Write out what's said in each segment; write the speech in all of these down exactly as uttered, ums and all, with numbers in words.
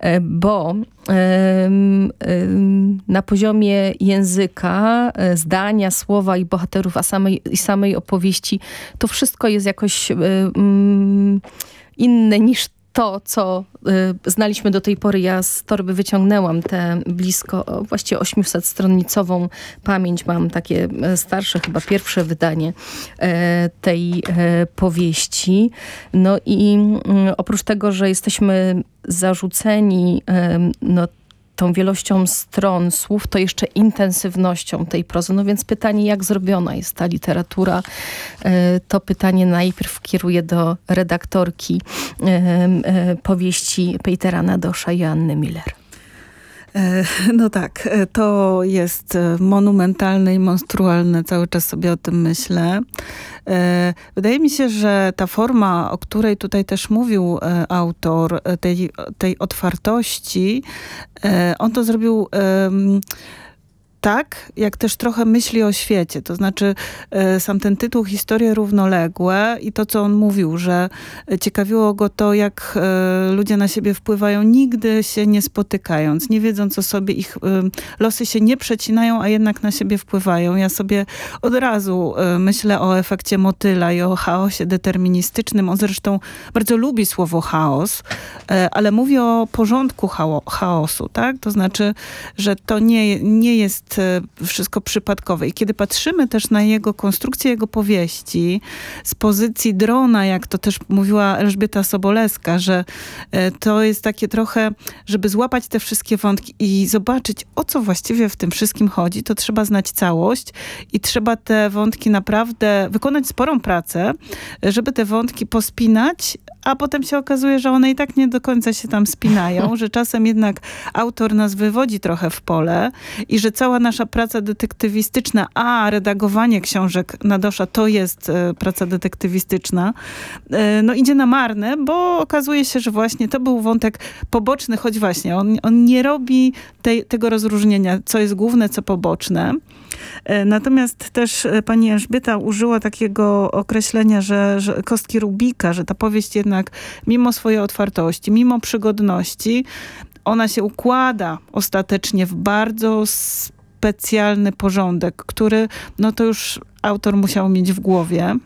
bo na poziomie języka, zdania, słowa i bohaterów, a samej, i samej opowieści, to wszystko jest jakoś inne niż to, co y, znaliśmy do tej pory. Ja z torby wyciągnęłam tę blisko, o, właściwie ośmiusetstronnicową pamięć. Mam takie starsze, chyba pierwsze wydanie e, tej e, powieści. No i y, oprócz tego, że jesteśmy zarzuceni e, no, tą wielością stron, słów, to jeszcze intensywnością tej prozy. No więc pytanie, jak zrobiona jest ta literatura? To pytanie najpierw kieruję do redaktorki powieści Petera Nadosza i Anny Miller. No tak, to jest monumentalne i monstrualne, cały czas sobie o tym myślę. Wydaje mi się, że ta forma, o której tutaj też mówił autor, tej, tej otwartości, on to zrobił tak, jak też trochę myśli o świecie. To znaczy e, sam ten tytuł Historie równoległe i to, co on mówił, że ciekawiło go to, jak e, ludzie na siebie wpływają, nigdy się nie spotykając, nie wiedząc o sobie, ich e, losy się nie przecinają, a jednak na siebie wpływają. Ja sobie od razu e, myślę o efekcie motyla i o chaosie deterministycznym. On zresztą bardzo lubi słowo chaos, e, ale mówi o porządku chao- chaosu, tak? To znaczy, że to nie, nie jest wszystko przypadkowe. I kiedy patrzymy też na jego konstrukcję, jego powieści z pozycji drona, jak to też mówiła Elżbieta Sobolewska, że to jest takie trochę, żeby złapać te wszystkie wątki i zobaczyć, o co właściwie w tym wszystkim chodzi, to trzeba znać całość i trzeba te wątki naprawdę wykonać sporą pracę, żeby te wątki pospinać, a potem się okazuje, że one i tak nie do końca się tam spinają, że czasem jednak autor nas wywodzi trochę w pole i że cała nasza praca detektywistyczna, a redagowanie książek Nadosza to jest e, praca detektywistyczna, e, no idzie na marne, bo okazuje się, że właśnie to był wątek poboczny, choć właśnie on, on nie robi tej, tego rozróżnienia, co jest główne, co poboczne. E, natomiast też e, pani Elżbieta użyła takiego określenia, że, że kostki Rubika, że ta powieść jednak mimo swojej otwartości, mimo przygodności, ona się układa ostatecznie w bardzo specjalny porządek, który no to już autor musiał mieć w głowie.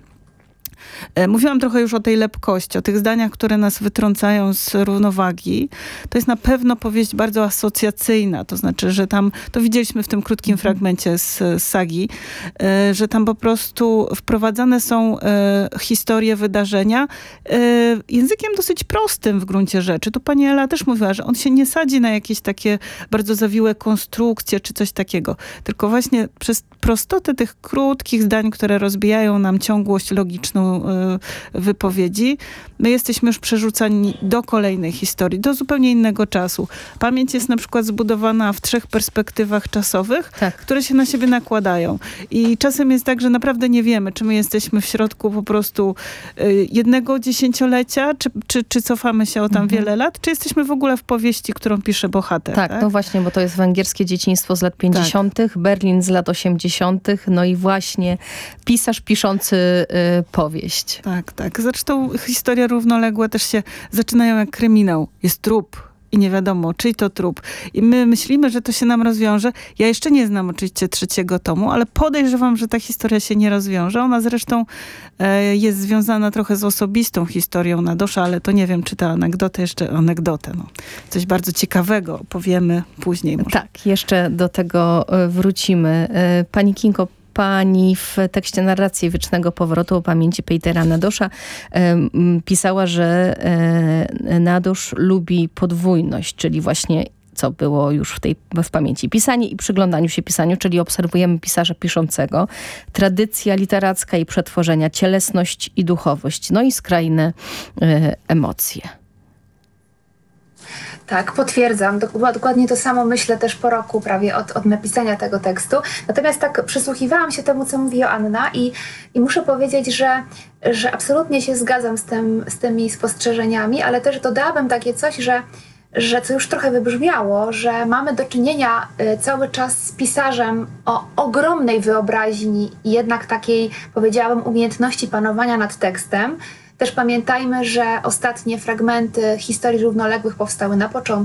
Mówiłam trochę już o tej lepkości, o tych zdaniach, które nas wytrącają z równowagi. To jest na pewno powieść bardzo asocjacyjna, to znaczy, że tam, to widzieliśmy w tym krótkim mm. fragmencie z, z sagi, że tam po prostu wprowadzane są e, historie, wydarzenia e, językiem dosyć prostym w gruncie rzeczy. Tu pani Ela też mówiła, że on się nie sadzi na jakieś takie bardzo zawiłe konstrukcje czy coś takiego, tylko właśnie przez prostotę tych krótkich zdań, które rozbijają nam ciągłość logiczną wypowiedzi, my jesteśmy już przerzucani do kolejnej historii, do zupełnie innego czasu. Pamięć jest na przykład zbudowana w trzech perspektywach czasowych, tak, które się na siebie nakładają. I czasem jest tak, że naprawdę nie wiemy, czy my jesteśmy w środku po prostu jednego dziesięciolecia, czy, czy, czy cofamy się o tam mhm. wiele lat, czy jesteśmy w ogóle w powieści, którą pisze bohater. Tak, tak? no właśnie, bo to jest węgierskie dzieciństwo z lat pięćdziesiątych, tak. Berlin z lat osiemdziesiątych, no i właśnie pisarz piszący y, powieść. Tak, tak. Zresztą historie równoległe też się zaczynają jak kryminał. Jest trup i nie wiadomo, czyj to trup. I my myślimy, że to się nam rozwiąże. Ja jeszcze nie znam oczywiście trzeciego tomu, ale podejrzewam, że ta historia się nie rozwiąże. Ona zresztą e, jest związana trochę z osobistą historią Nadosza, ale to nie wiem, czy ta anegdota, jeszcze anegdotę. No. Coś bardzo ciekawego powiemy później. Może. Tak, jeszcze do tego wrócimy. Pani Kingo, pani w tekście Narracji Wiecznego Powrotu o pamięci Petera Nadosza e, pisała, że e, Nadosz lubi podwójność, czyli właśnie co było już w tej w pamięci. Pisanie i przyglądaniu się pisaniu, czyli obserwujemy pisarza piszącego, tradycja literacka i przetworzenia, cielesność i duchowość, no i skrajne e, emocje. Tak, potwierdzam. Dokładnie to samo myślę też po roku prawie od, od napisania tego tekstu. Natomiast tak przysłuchiwałam się temu, co mówi Joanna i, i muszę powiedzieć, że, że absolutnie się zgadzam z, tym, z tymi spostrzeżeniami, ale też dodałabym takie coś, że, że co już trochę wybrzmiało, że mamy do czynienia cały czas z pisarzem o ogromnej wyobraźni i jednak takiej, powiedziałabym, umiejętności panowania nad tekstem. Też pamiętajmy, że ostatnie fragmenty historii równoległych powstały na początku